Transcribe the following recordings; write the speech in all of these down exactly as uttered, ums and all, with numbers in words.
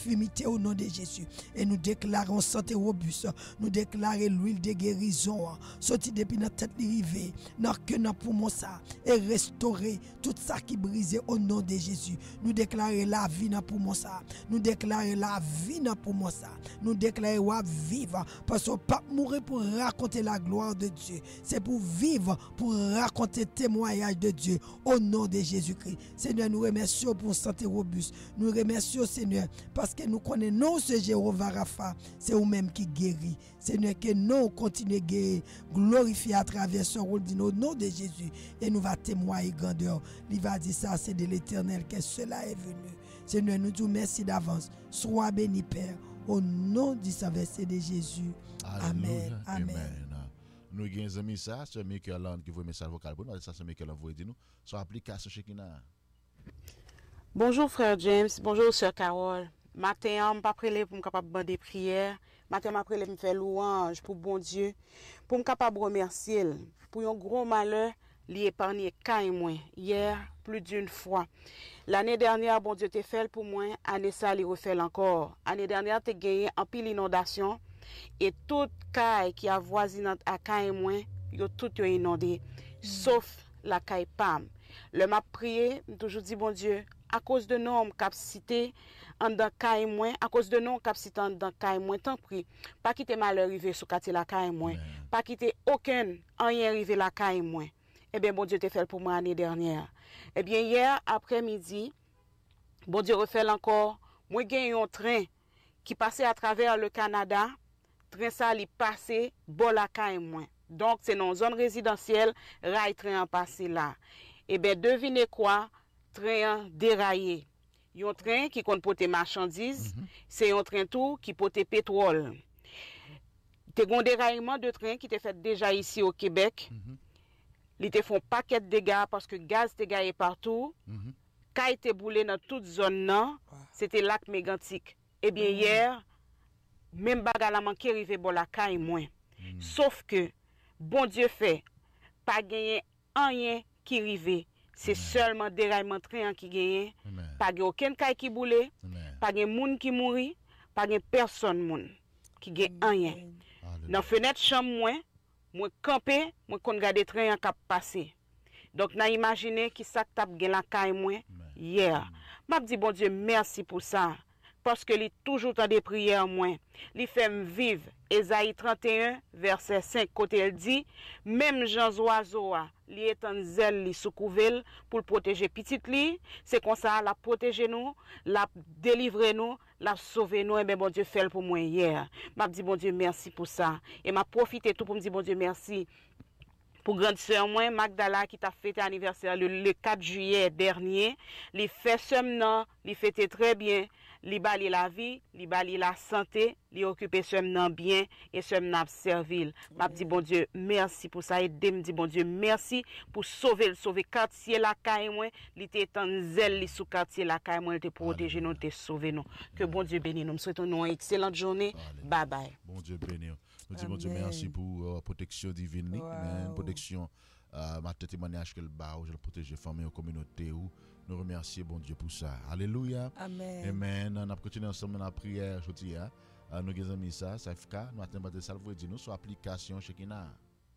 infirmité au nom de Jésus. Et nous déclarons santé robuste. Nous déclarons l'huile de guérison. Sorti depuis notre tête rivée. Dans que dans poumon ça. Et restaurer tout ça qui brisait au nom de Jésus. Nous déclarons la vie dans poumon ça. Nous déclarons la vie dans poumon ça. Nous déclarons à vivre. Parce qu'on ne peut pas mourir pour raconter la gloire de Dieu. C'est pour vivre, pour raconter le témoignage de Dieu. Au nom de Jésus-Christ. Seigneur, nous remercions pour santé robuste. Nous remercions, Seigneur, parce que nous connaissons ce Jéhovah Rapha, c'est vous-même qui guérit. Seigneur, que nous continuons à guérir, glorifier à travers ce rôle au nom de Jésus. Et nous va témoigner grandeur. Il va dire ça, c'est de l'Éternel que cela est venu. Seigneur, nous disons merci d'avance. Sois béni, Père, au nom du Saint-Verset de Jésus. Amen. Amen. Amen. Nous avons des amis, ça, c'est Michael qui voit un message vocal. Bon, ça, c'est Michael qui dit nous. Sur l'application Shekina. Bonjour, frère James. Bonjour, sœur Carole. Matin, je ne pas prêler pour me capable de des prières. Matin, je prêler pour me faire louange pour bon Dieu. Pour me capable de remercier. Pour un gros malheur, lui épargner quand moi. Hier, plus d'une fois. L'année dernière, bon Dieu t'a fait pour moi. Année ça, il refait encore. Année dernière, tu as gagné en pile inondation. Et toute caille qui a voisinant à caille moi, yo tout yo inondé. Sauf la caille Pam. Le m'a prié, toujours dit bon Dieu, à cause de nos capacités en dans caille moins, à cause de nos capacités en dans caille moins, tant pris, pas quitter malheur arrivé sur quartier la caille moins, pas quitter aucun rien arrivé la caille moins. Eh bien bon Dieu t'a fait pour moi l'année dernière. Eh bien hier après-midi, bon Dieu refait encore, moi gagne un train qui passait à travers le Canada, train ça li passé bon la caille moins. Donc c'est dans zone résidentielle, rail train en passé là. Eh bien devinez quoi? Train déraillé. Un train qui compte porter marchandises, mm-hmm. C'est un train tout qui porte pétrole. Te gon déraillement de train qui te fait déjà ici au Québec. Mm-hmm. Ils te font paquet de dégâts parce que gaz te gaillé partout. Mm-hmm. Quand te boulé dans toute zone là, wow. C'était lac mégantique. Eh bien mm-hmm. Hier, même bagarre la manqué arrivé bon la caille moins. Mm-hmm. Sauf que bon Dieu fait pas gagner rien qui rivé. C'est seulement déraillement train qui gagne. Pas de aucun cas qui boule, pas de monde qui mourit, pas de personne moun qui gagne rien. Dans fenêtre chambre moi, moi camper, moi kon regarder train qui passer. Donc n'a imaginer qui ça tape gen la caille moi hier. M'a dit bon Dieu merci pour ça parce que li toujours dans des prières moi. Li fait me vivre. Ésaïe trente et un verset cinq côté elle dit même Jean oiseau li étant zèle li soukouvel pour protéger petite li, c'est comme ça la protéger nous, la délivrer nous, la sauver nous et ben bon Dieu fait pour moi hier. M'a dit bon Dieu merci pour ça et m'a profité tout pour me dire bon Dieu merci. Pour grande sœur moi Magdala qui t'a fêté anniversaire le, le quatre juillet dernier, li fait semnan, li fêté très bien, li bali la vie, li bali la santé, li occupé semnan bien et semnan servil. M'a dit bon Dieu merci pour ça et me dit bon Dieu merci pour sauver sauver quartier la caille moi, li était en zèle li sous quartier la caille moi, te protéger nous, te sauver nous. Que bon Dieu bénisse nous. Nous souhaitons une excellente journée. Bye bye. Bon Dieu bénisse. Nous disons bon Dieu merci pour uh, protection divine, wow. Protection euh, ma témoignage que le bas, je le protéger famille et communauté ou nous remercions bon Dieu pour ça. Alléluia. Amen. Amen. On a continué ensemble dans la prière aujourd'hui. Hein? Uh, nous avons mis ça, ça F K, nous attendons de ça vous dire nous sur application Shekina.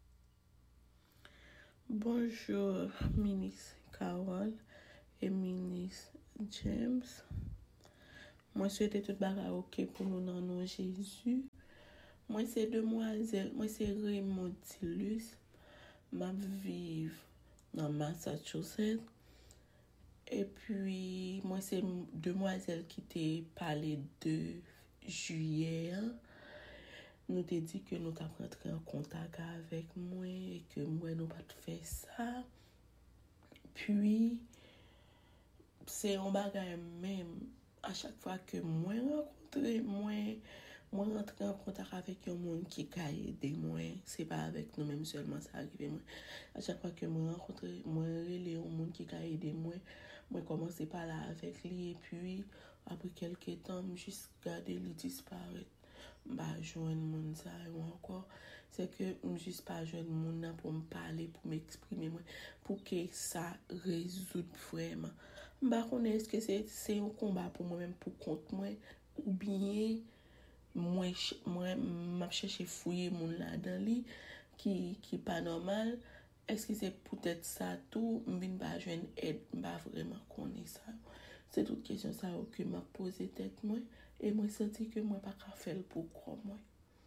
Bonjour ministre Carole et ministre James. Moi souhaite tout bagarre OK pour nous dans nos Jésus. Moi c'est demoiselle, moi c'est Raymond Tillus, m'a vive dans Massachusetts. Et puis moi c'est demoiselle qui t'a parlé de juillet. Hein? Nous t'a dit que nous t'a rentré en contact avec moi et que moi nous pas faire ça. Puis c'est un bagage même à chaque fois que moi rencontrer moi moi rentrer en contact avec un monde qui a aidé moi, c'est pas avec nous même seulement ça arrive moi. À chaque fois que moi rencontrer moi relé un monde qui a aidé moi, moi commencer par là avec lui et puis après quelques temps juste garder lui disparaître. Bah joindre monde ça ou encore c'est que juste pas joindre monde pour me parler pour m'exprimer moi pour que ça résoudre vraiment. Bah connais est-ce que c'est c'est un combat pour moi même pour compte moi ou bien moi moi m'a chercher fouiller mon là dans li qui qui pas normal. Est-ce que c'est peut-être ça tout m'vinn pas joindre aide pas vraiment connaître ça. C'est toute question ça que m'a posé tête moi et moi senti que moi pas ka faire pour croire moi.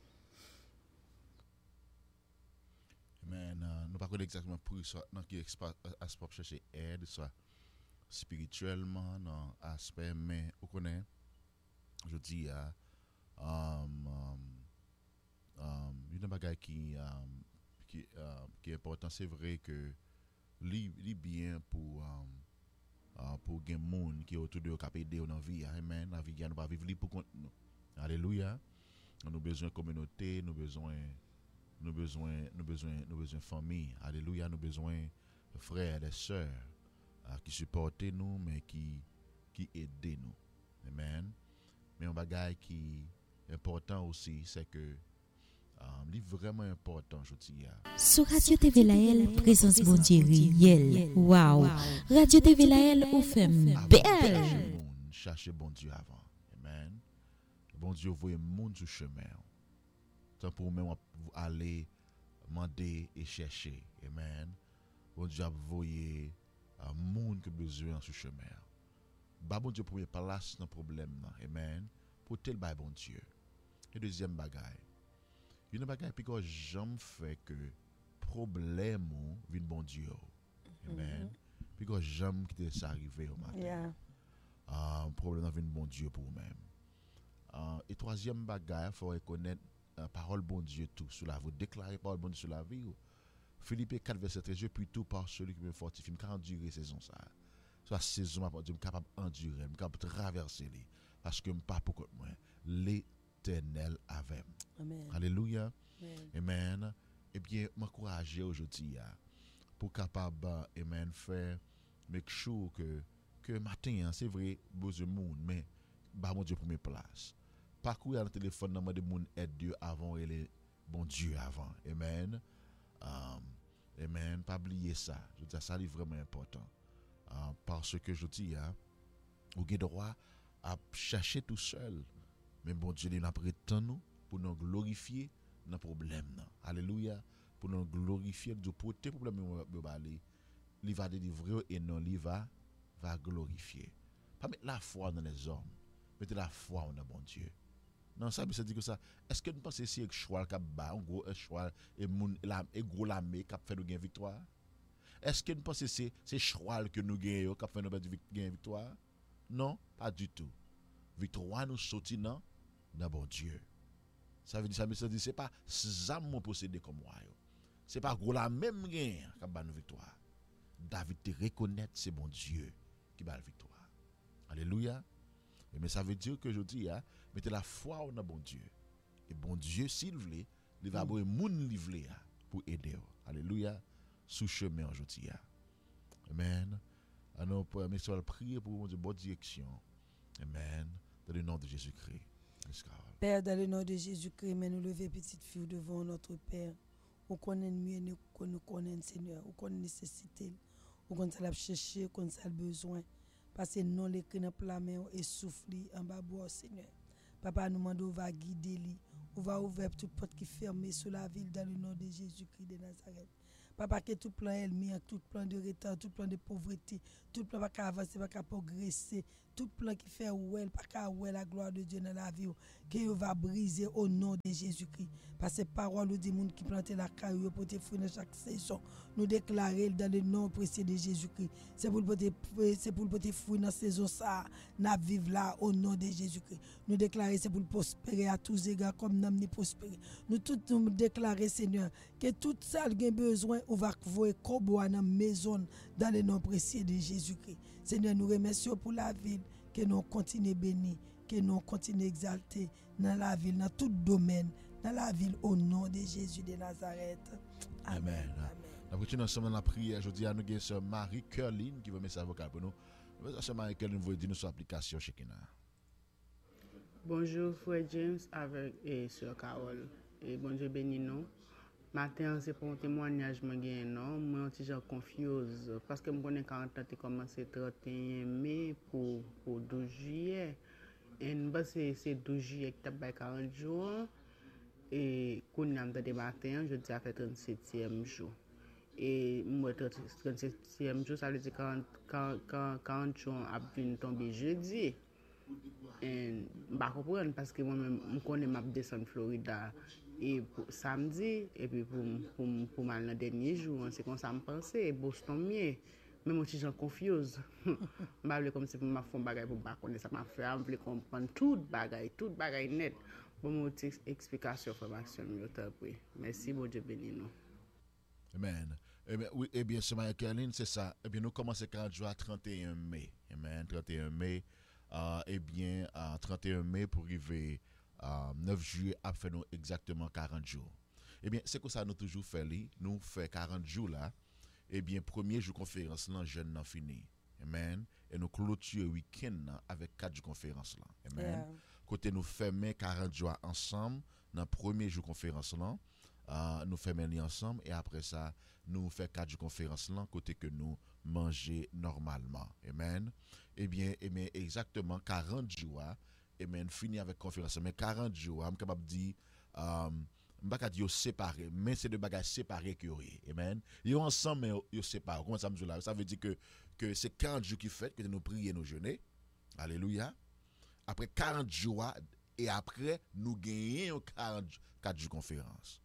Mais uh, nous pas connaître exactement pour ça dans qui aspect chercher aide soit spirituellement dans aspect mais on connaît je dis à um um um une bagaille qui um, qui uh, qui est important c'est vrai que li li bien pour um, uh, pour gen monde qui autour de cap aider dans vie amen la vie nous pas vivre li pour compte nous alléluia nous besoin communauté nous besoin nous besoin nous besoin nous besoin famille alléluia nous besoin frères et sœurs uh, qui supportent nous mais qui qui aident nous amen mais un bagage qui est important aussi c'est que Um, li vraiment important je dis sur Radio T V Lael présence bon Dieu réel wow Radio T V Lael ou femme belle chercher bon Dieu avant amen bon Dieu voyez monde sur chemin tant pour même aller demander et chercher amen bon Dieu voyez un monde que besoin sur chemin ba bon Dieu pour place dans problème amen pour tel bail bon Dieu et deuxième bagaille une bagaille puis que j'aime fait que problème vient bon Dieu amen puis que j'aime que ça arrive au matin Yeah. uh, problème vient bon Dieu pour même uh, et troisième bagaille faut reconnaître uh, parole bon Dieu tout sur la vous déclarer parole bon Dieu sur la vie Philippe quatre verset treize je puis tout par celui qui me fortifie me endurer saison ça soit saison ma Dieu me capable endurer me capable traverser les parce que me pas pour contre moi l'éternel avec Amen. alléluia Amen. amen et bien m'encourager aujourd'hui pour capable amen faire make sure que que matin c'est vrai besoin monde mais bah mon Dieu première place pas courir dans téléphone dans de monde aide Dieu avant et les bon Dieu avant amen um, amen pas oublier ça je dis ça c'est vraiment important uh, parce que je dis hein vous avez droit à chercher tout seul mais bon Dieu il n'a prétend nous pour nous glorifier dans problème alléluia pour nous glorifier de porter problème aller il va délivrer et non il va va glorifier pas mettre la foi dans les hommes mettez la foi dans bon Dieu non ça veut dire que ça est-ce que nous pensez si un choix qui ba un gros choix et mon la et gros la mais qui fait nous gagner victoire est-ce que nous pensez c'est c'est choix que nous gagnons qui fait nous gagner victoire non pas du tout victoire nous sorti dans dans bon Dieu ça veut dire ça veut dire c'est pas zam possédé comme moi c'est pas gros la même gain qui ba nous victoire David te reconnaître c'est bon Dieu qui ba la victoire alléluia mais ça veut dire que je dis hein, mettez la foi dans bon Dieu et bon Dieu s'il veut il va avoir moun livrer pour aider alléluia sous chemin aujourd'hui amen alors pour mes soeurs prier pour mon Dieu bonne direction amen dans le nom de Jésus-Christ. Père, dans le nom de Jésus-Christ, mais nous lever petite fille devant notre Père. Ou connaît mieux, nous connaît Seigneur, ou connaît nécessité, ou connaît ça chercher, ou connaît ça besoin. Parce que non l'écrit dans la main et souffle en bas bois Seigneur. Papa nous demande va guider lui, on va ouvrir toute porte qui fermée sur la ville dans le nom de Jésus-Christ de Nazareth. Papa que tout plan ennemi, tout plan de retard, tout plan de pauvreté, tout plan pas qu'à avancer, pas qu'à progresser, tout plan qui fait ouel, pas qu'à ouel la gloire de Dieu dans la vie, que va briser au nom de Jésus-Christ. Parce que parole nous dit monde qui planter la caillou pour te fruits dans chaque saison. Nous déclarer dans le nom précieux de Jésus-Christ. C'est pour porter c'est pour porter fruits dans saison ça, n'a vivre là au nom de Jésus-Christ. Nous déclarer c'est pour prospérer à tous égards comme nous ni prospérer. Nous tout nous déclarer Seigneur que tout ça a besoin on va voir comme dans maison dans le nom précieux de Jésus-Christ. Seigneur, nous remercions pour la ville que nous continuons béni, que nous continuons exalter dans la ville, dans tout domaine, dans la ville au nom de Jésus de Nazareth. Amen. Nous continuons ensemble dans la prière. Je dis à nous que c'est Marie-Caroline qui veut message vocal pour nous. C'est Marie-Caroline vous dire nous sur l'application Shekina. Bonjour frère James avec et sœur Carole et bon Dieu béni nous. Matin c'est pour un témoignage moi gain non, moi petit genre confuse parce que me connais quarante ans commencé trente et un mai pour pour douze juillet Et nous c'est c'est douze juillet qui t'a quarante jours et qu'on a de matin, je dis à fait trente-septième jour. Et moi trente-septième jour ça veut dire quarante quarante jours a venir tomber jeudi. Et bah comprendre parce que moi même je connais m'a descendre Florida et pour samedi et puis pour pour pour mal dans dernier jour, c'est comme ça me penser Boston mieux. Mais moi je suis confuse. M'a comme si pour m'a fond bagay pour pas connaître ça m'a fait me voulait comprendre tout bagay, tout bagay net. Bon mon explication formation mieux après. Merci bon Dieu béni nous. Amen. Eh bien, oui, eh bien, c'est Caroline, c'est ça. Eh bien, nous commençons quarante jours à trente et un mai. Amen. trente et un mai. Euh, eh bien, à trente et un mai pour arriver à neuf juillet, à faire nous exactement quarante jours. Eh bien, c'est que ça nous toujours fait, nous fait quarante jours là. Eh bien, premier jour conférence là, jeune n'a fini. Amen. Et nous clôturons le week-end avec quatre jours conférence là. Amen. Yeah. Côté nous fermer quarante jours ensemble dans le premier jour conférence là. Uh, nous faisons ensemble et après ça nous faisons quatre jours conférence là côté que nous manger normalement. Amen. Eh bien, eh bien exactement quarante jours amen fini avec conférence mais quarante jours je suis capable de dire um, pas capable dire séparés mais c'est deux bagages séparés que oui. Amen. Ils ensemble mais ils séparés. Comment ça me dit là? Ça veut dire que que c'est quarante jours qui fait que nous prions nous jeûner. Alléluia. Après quarante jours et après nous gagnons quarante jours conférence.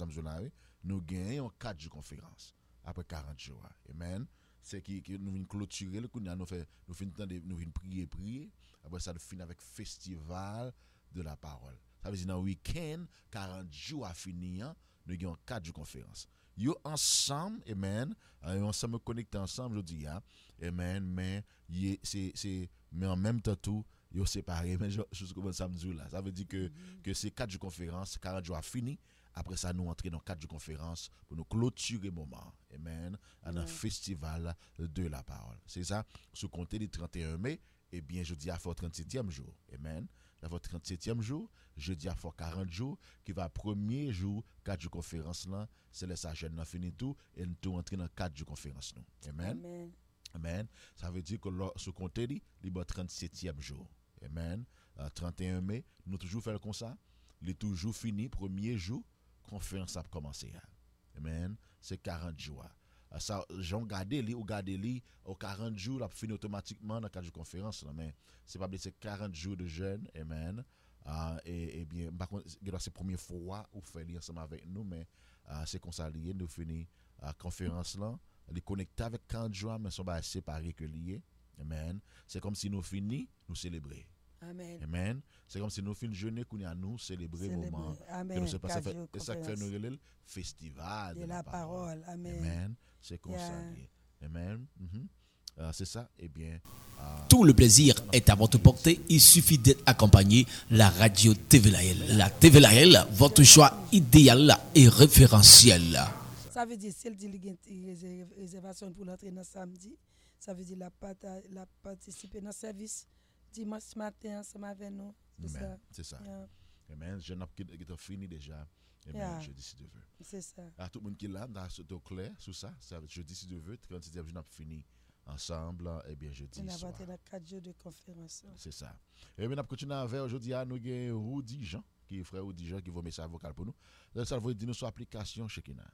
Nous gagnons quatre jours conférence après quarante jours. Amen. C'est qui qui nous venons clôturer le coup nous fait nous finissons nous venons prier prier après ça nous finit avec festival de la parole. Ça veut dire dans week-end quarante jours à finir nous gagnons quatre jours conférence. Yo ensemble amen, yo ensemble connectés ensemble je dis hein. Amen mais c'est c'est mais en même temps tout yo séparé mais je je commence à me dire là. Ça veut dire que mm-hmm. que c'est quatre jours conférence, quarante jours à fini. Après ça, nous entrons dans quatre jours de conférence pour nous clôturer le moment. Amen. À un festival de la parole. C'est ça. Sous compter du trente et un mai, eh bien, je dis à faire trente-septième jour. Amen. À faire trente-septième jour, je dis à faire quarante jours, qui va premier jour, quatre jours de conférence là, c'est le sagesse n'a fini tout, et nous entrons dans quatre jours de conférence. Nous. Amen. Amen. Amen. Ça veut dire que sous compter du, il va trente-septième jour. Amen. À trente et un mai, nous toujours faire comme ça. Il est toujours fini, premier jour. Conférence a commencé. Amen. C'est quarante jours. Ça, j'en gardé li ou gardé li au quarante jours, la fini automatiquement dans quatre jours de conférence. Mais c'est pas c'est quarante jours de jeûne. Amen. Uh, et, et bien, par contre, c'est la première fois où fait li ensemble avec nous, mais uh, c'est comme ça lié. Nous fini la uh, conférence là. Les connecter avec quarante jours, mais sont pas séparés que liés. Amen. C'est comme si nous fini, nous célébrer. Amen. Amen. C'est comme si nous finissons jeûner qu'on a nous célébrer le moment. Amen. C'est ça qui fait nous le festival de, de la, la parole. parole. Amen. Amen. C'est comme yeah. ça. Amen. Mm-hmm. Euh, c'est ça. Eh bien. Euh, Tout le plaisir est à votre portée. Il suffit d'être accompagné. La radio T V L A L. La T V L A L, votre choix idéal et référentiel. Ça veut dire si elle dit qu'il y a une réservation pour l'entrée dans samedi, ça veut dire la, la participer dans le service. Dimanche matin, ensemble avec nous. C'est ça. C'est ça. Yeah. Amen. Je n'ai pas fini déjà. Amen. Yeah. Jeudi si Dieu veut. C'est ça. À tout le monde qui est là, au clair sur ça. Jeudi si Dieu veut, trente-sixième jour, je n'ai fini ensemble. Et bien, jeudi soir. On a battu quatre jours de conférence. C'est ça. Et bien, on continue avec aujourd'hui. Nous avons Rudy Jean, qui est frère Rudy Jean, qui va un message vocal pour nous. Donc, ça va dire nous sur l'application Shekina.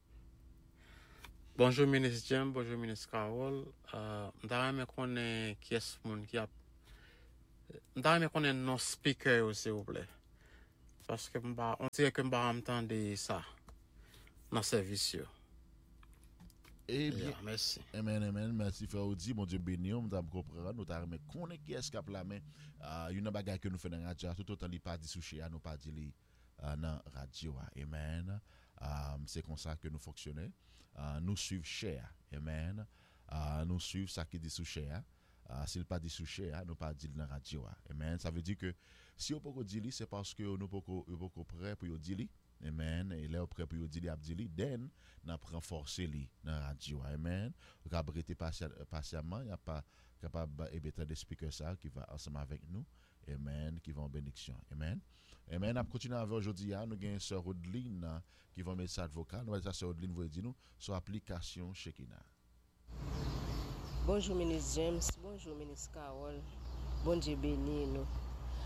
Bonjour, ministre James. Bonjour, ministre Carol. Euh, je connais qui est ce monde qui a D'ailleurs, je connais nos speakers, s'il vous plaît. Parce que on dirait que je entendre ça dans le service. Eh bien, yeah, merci. Amen, amen. Merci, frère Audi. Mon Dieu béni, nous avons compris. Nous avons connaît qui est-ce qui a la main. Il y a une bagarre que nous faisons dans la radio. Tout autant, il n'y a pas de souci, nous pas dit dans la radio. Amen. C'est comme ça que nous fonctionnons. Nous suivons cher. Amen. Nous suivons ça qui dit sous cher. Uh, s'il pas dit souché, hein, nous pas dit dans la radio. Amen. Ça veut dire que si on peut dire c'est parce que nous pas pas prêt pour dire. Amen. Et là prêt pour dire abdili, then n'a prend forcer li dans la radio. Amen. Vous avez été patiemment, il y a pas capable et bien de speaker ça qui va ensemble avec nous. Amen, qui va en bénédiction. Amen. Amen. On continue avec aujourd'hui, nous avons sœur Odeline qui va un message vocal. Nous allons sœur Odeline vous dire nous sur l'application Shekina. Bonjour ministre James, bonjour ministre Carol, bon Dieu béni nous.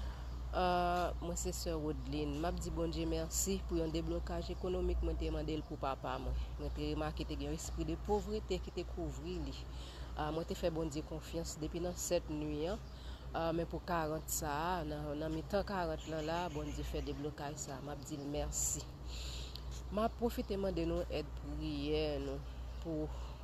Euh, moi c'est sœur Rodline. M'a dit bon Dieu merci pour un déblocage économique moi t'ai demandé pour papa moi. Moi t'ai remarqué t'ai un esprit de pauvreté qui t'ai couvri li. Euh, moi t'ai fait bon Dieu confiance depuis dans cette nuit. Hein. Euh, mais pour quarante ça, dans dans mi temps quarante là là, bon Dieu fait déblocage ça. M'a dit merci. M'a profité de nous aide prière nous pour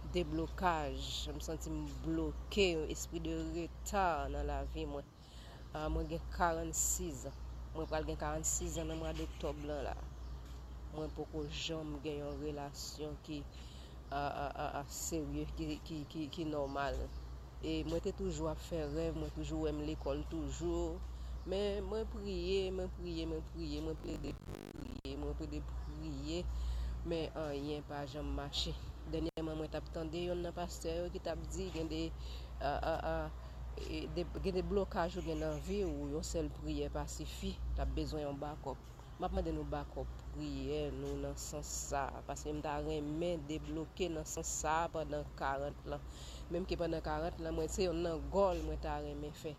déblocage. Je me sens bloqué, esprit de retard dans la vie moi. Uh, moi j'ai quarante-six ans. Moi j'ai quarante-six ans dans le mois d'octobre là. Moi pour que j'aime gagner une relation qui uh, uh, uh, sérieux qui qui qui qui normal. Et moi t'ai toujours à faire rêve, moi toujours aime l'école toujours. Mais moi prier, moi prier, moi prier, moi prier, prier, moi prier, prier. Mais rien pas jamais marché. Dernièrement moi t'ai entendu un pasteur qui t'a dit qu'il y a des uh, uh, uh, et des des blocages dans la vie où une seule prière pas suffit, tu as besoin d'un backup. M'a demandé nous backup prière nous dans sens ça parce que m'ta remet débloquer dans sens ça pendant quarante ans. Même que pendant quarante ans moi c'est un goal moi t'a remet fait.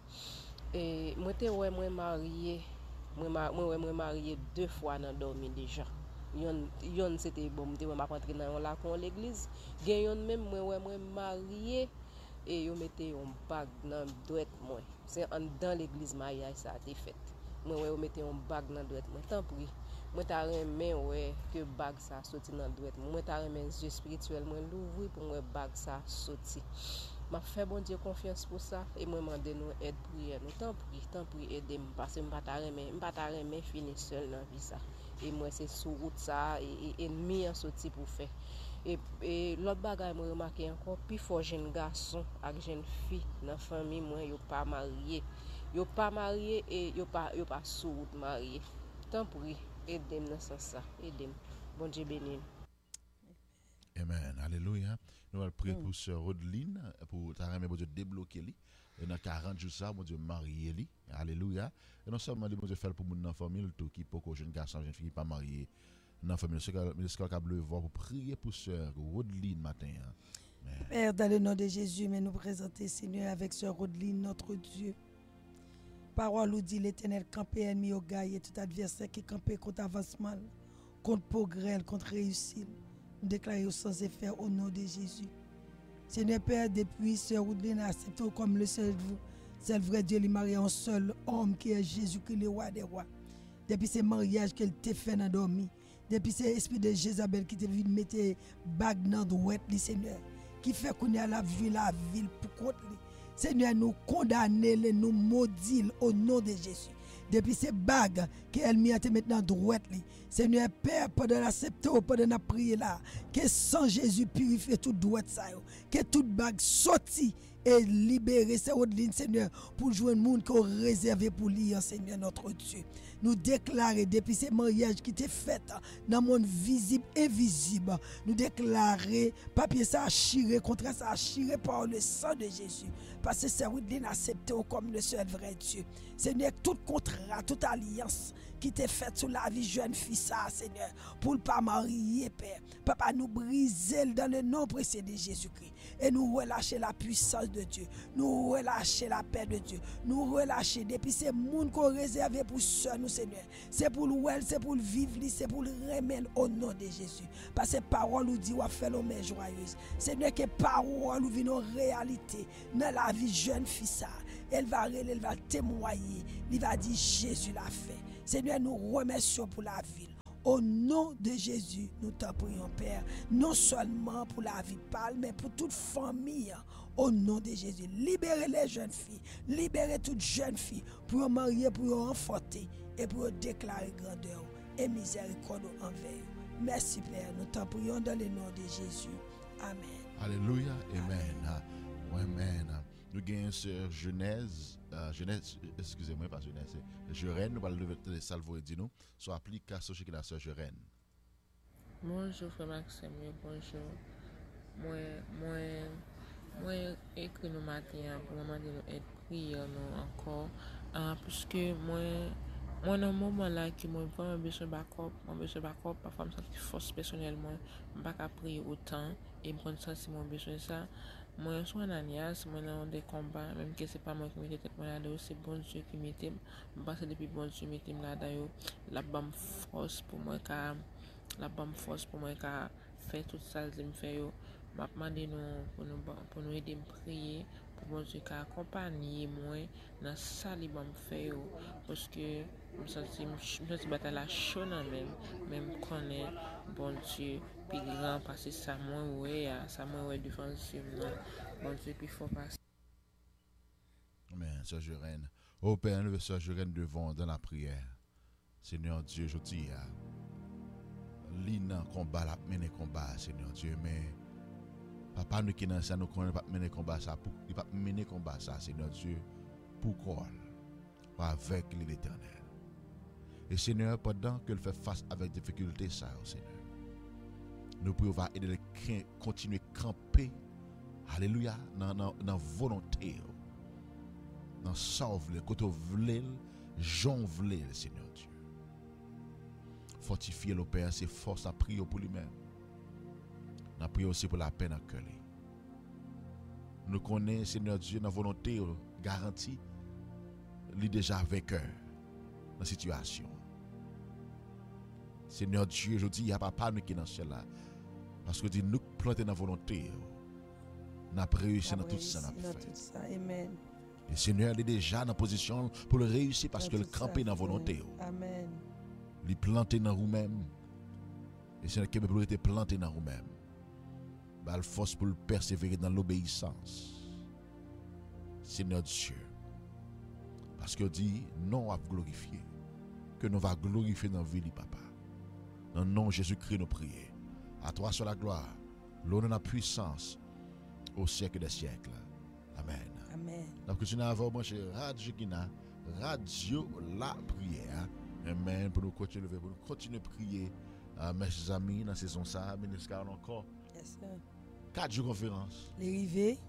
Et moi t'ai ouais moi marié, moi moi moi marié deux fois dans dormi déjà. Yon yon c'était bon m'était m'a rentrer dans la con l'église. Gen yon même moi ouais moi marié et yo mettez un bague dans droite moi c'est en dans l'église mariage ça a été fait moi ouais yo mettez un bague dans droite moi tant pis moi t'a remen ouais que bague ça sorti dans droite moi t'a remen yeux spirituel moi l'ouvrir pour moi bague ça sorti m'a fait bon Dieu confiance pour ça et moi demander nous aide prière nous tant pis tant pis aider moi parce que m'pas t'a remen m'pas t'a remen fini seul dans vie ça et moi c'est sur route ça et ennemi en sorti pour faire. Et, et l'autre bagage moi remarqué encore plus fort jeune garçon avec jeune fille dans famille moi yo pas marié yo pas marié et yo pas yo pas sous route marié tant pour aider dans sens ça aider bon Dieu béni. Amen. Alléluia. Nous allons prier pour sœur Rodline pour t'arrêter bon Dieu débloquer lui et dans quarante jours ça mon Dieu marier lui. Alléluia. Et non seulement bon Dieu faire pour mon famille tout qui pour que jeune garçon jeune fille pas marié dans la famille, ministre Bleu va pour prier pour sœur Rodline matin. Père, dans le nom de Jésus, mais nous présenter, Seigneur, avec sœur Rodline, notre Dieu. Parole nous dit l'Éternel campé ennemi au gars et tout adversaire qui campé contre avancement, contre progrès, contre réussite. Nous déclarons sans effet au nom de Jésus. Seigneur Père, depuis sœur Rodline accepte comme le seul, seul vrai Dieu, il marie un seul homme qui est Jésus-Christ, le roi des rois. Depuis ce mariage qu'elle t'a fait dans dormi. Depuis ces esprits de Jézabel qui te vient mettre bague dans droite li Seigneur qui fait qu'on a la vie la ville pour contre li Seigneur nous condamner les nous maudit au nom de Jésus depuis ces bagues qu'elle met te mettre dans droite li Seigneur Père pendant l'accepter pendant la prière là que sans Jésus purifie toute droite ça que toute bague sorti et libérer ces autres lignes Seigneur pour jouer un monde qu'on réservé pour lui Seigneur notre Dieu. Nous déclarer depuis ces mariages qui étaient faits dans le monde visible et invisible, nous déclarer papier ça achiré, contrat ça achiré par le sang de Jésus. Parce que c'est Rodline accepté comme le seul vrai Dieu. Seigneur, tout contrat, toute alliance qui t'est faite sur la vie jeune fille ça, Seigneur, pour ne pas marier, Père. Papa, nous briser dans le nom précieux de Jésus-Christ. Et nous relâcher la puissance de Dieu. Nous relâcher la paix de Dieu. Nous relâcher depuis ces mondes qu'on réservé pour sœur nous, Seigneur. C'est pour le well, c'est pour le vivre, c'est pour le remettre au nom de Jésus. Parce que parole nous dit, on fait l'homme joyeuse. Seigneur, que parole nous vient en réalité dans la vie jeune fille ça. Elle va, elle va témoigner. Il va dire Jésus l'a fait. Seigneur, nous remercions pour la ville. Au nom de Jésus, nous t'en prions, Père, non seulement pour la vie pâle, mais pour toute famille. Au nom de Jésus, libérez les jeunes filles, libérez toutes jeunes filles pour marier, pour enfanter et pour déclarer grandeur et miséricorde envers eux. Merci, Père, nous t'en prions dans le nom de Jésus. Amen. Alléluia, Amen. Amen. Nous gagnons sur Genèse, euh, Genèse, excusez-moi, pas Genèse, c'est Jérène, nous allons lever le salvo et dire nous, sur l'application chez la sœur Jérène. Bonjour, frère Maxime, bonjour. Moi, moi, moi, écrit le matin pour demander nous aide prière nous encore, euh, puisque moi, moi, dans le moment là, que moi, vraiment besoin de backup, moi, besoin de backup, parfois, je me sens force personnellement, je ne peux pas prier autant, et je me sens si mon besoin de ça. Moi, je suis un Ananias, moi, dans des combats, même que c'est pas moi qui m'étais tête là, c'est bon Dieu qui m'était. Je pense que depuis bon Dieu m'était là, d'ailleurs, la bonne force pour moi, car la bonne force pour moi, car faire tout ça, je me fais. Je demande nous pour nous pour nous aider à prier, pour bon Dieu car accompagner moi dans ça li me fait parce que je sens je sens bataille la chaud même même connaît bon Dieu puis grand passer ça moi ouais ça moi ouais défensif bon Dieu puis faut passer. Amen. Sœur Jérène. Au Père, nous Sœur Jérène devant dans la prière. Seigneur Dieu, je dis l'ina combat la mener combat Seigneur Dieu mais papa nous qui dans ça nous connaît pas mener combat ça pour il pas mener combat ça Seigneur Dieu pour quoi avec l'Éternel. Et Seigneur pendant que le fait face avec difficulté ça Seigneur. Nous pouvons va aider le continuer camper alléluia dans dans dans volonté dans sauve le côté vlel Jean vlel Seigneur Dieu. Fortifier le Père ses forces à prier pour lui-même. Nous prions aussi pour la peine à cœur. Nous connaissons, Seigneur Dieu, notre volonté garantie, il est déjà vainqueur dans la situation. Seigneur Dieu, je dis, il n'y a pas papa nous qui est dans ce là. Parce que nous plantons dans la volonté. Nous avons réussi dans tout ça. Amen. Et Seigneur, il est déjà dans la position pour le réussir parce que le camper dans la volonté. Amen. Il est planté dans vous-même. Et Seigneur, qui peut être planté dans vous-même. La force pour le persévérer dans l'obéissance. Seigneur Dieu. Parce que dit, non à glorifier. Que nous va glorifier dans la vie du Papa. Dans le nom de Jésus-Christ, nous prions. À toi sur la gloire, l'honneur et la puissance au siècle des siècles. Amen. Amen. Donc, continuons à avoir branché Radio Kina, Radio La Prière. Amen. Pour nous continuer, pour nous continuer à prier. Uh, mes amis, dans la saison ça, ministre encore. Yes, sir. Quatre jours de conférence. Les rivets.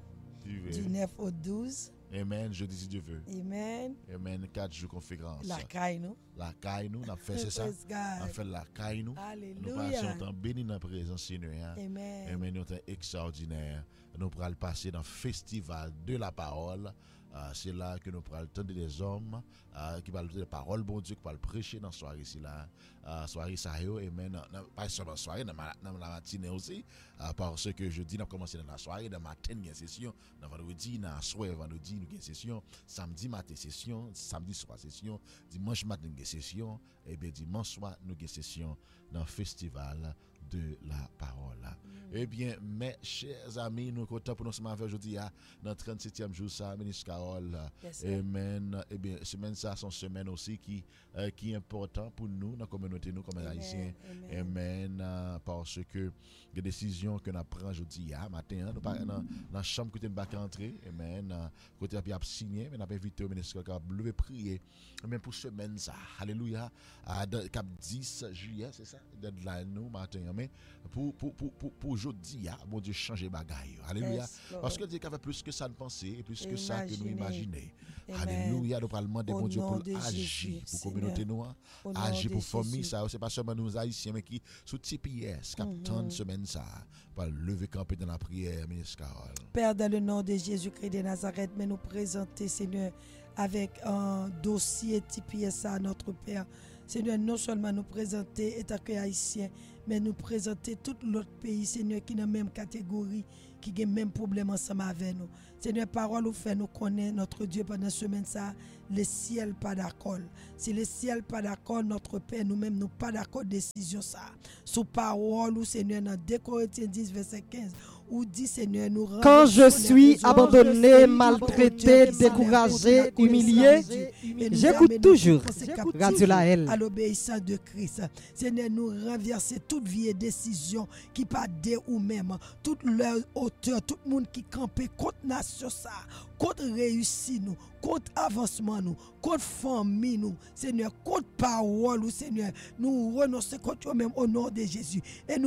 Du neuf au douze. Amen. Jeudi si Dieu veut. Amen. Amen. Quatre jours de conférence. La caille nous. La caille nous. On a fait c'est ça. On a fait la caille nous. Alléluia. Nous passons un temps béni dans la présence Seigneur. Amen. Amen. Nous sommes extraordinaire. Nous pourrons passer dans le festival de la parole. Uh, c'est là que nous pourrons entendre des hommes uh, qui parlent de la parole, bon Dieu, qui parlent prêcher dans la soirée ici là. Uh, soirée ça yo, amen. Pas seulement soirée, dans la matinée aussi. Uh, parce que jeudi, nous avons commencé dans la soirée, dans la matin, il y a une session. Dans vendredi, dans la soirée, vendredi, nous avons une session. Samedi matin, session. Samedi soir, session. Dimanche matin, nous avons une session. Et bien, dimanche soir, nous avons une session dans le festival de la parole. Mm. Eh bien, mes chers amis, nous comptons pour nous ce matin aujourd'hui, dans le trente-septième jour, ça, ministre Carole. Yes, amen. Eh bien, semaine ça, sont semaine aussi qui, euh, qui est important pour nous, dans la communauté, nous, comme haïtiens. Amen. Amen. Euh, parce que les décisions que nous prenons aujourd'hui, matin, nous pas dans la chambre que nous pas entrer. Amen. Côté puis signé, mais nous avons invité au ministre Carole à lever prier. Amen. Pour semaine ça. Alléluia. À cap dix juillet, c'est ça? Deadline nous, matin. Mais pour pour pour pour, pour aujourd'hui, bon Dieu changer bagaille. Alléluia. Yes, parce que Dieu avait plus que ça de penser et plus que Imaginer. ça que nous imaginer. Alléluia. Nous parlons de bon Dieu pour agir pour communauté noire, agir pour famille ça, c'est pas seulement nous haïtiens mais qui sous T P S captain semaine ça pour lever camper dans la prière ministre Carole. Père dans le nom de Jésus-Christ de Nazareth, mais nous présenter Seigneur avec un dossier T P S à notre Père. Seigneur, non seulement nous présenter état que haïtien, mais nous présenter tout l'autre pays, Seigneur, qui est dans la même catégorie, qui a le même problème ensemble avec nous. Seigneur, parole ou fait nous connaît notre Dieu pendant ce semaine ça, le ciel pas d'accord. Si le ciel pas d'accord, notre Père, nous-mêmes nous pas d'accord décision ça. Sous parole ou Seigneur dans deux Corinthiens dix verset quinze. Ou dit Seigneur, nous quand je suis abandonné, maltraité, découragé, humilié, j'écoute toujours Radio La L. À l'obéissance de Christ. Seigneur, nous renverser toute vie et décision qui pas de ou même, toute leur hauteur, tout le monde qui campait contre nation ça, contre réussite nous, contre avancement nous, contre famille nous, Seigneur, contre parole ou Seigneur, nous renoncer contre eux même au nom de Jésus. Et nous